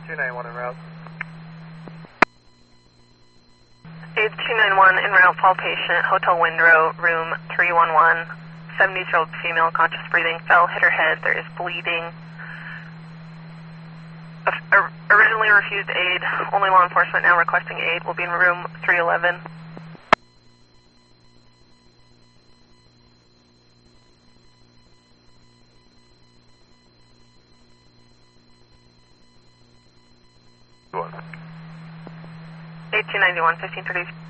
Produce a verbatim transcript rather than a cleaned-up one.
two nine one en route. Aids two nine one en route, fall patient, Hotel Windrow, room three one one, seventy-year-old female, conscious breathing, fell, hit her head, there is bleeding. Uh, originally refused aid, only law enforcement now requesting aid, will be in room three eleven. eighteen ninety-one, fifteen thirty.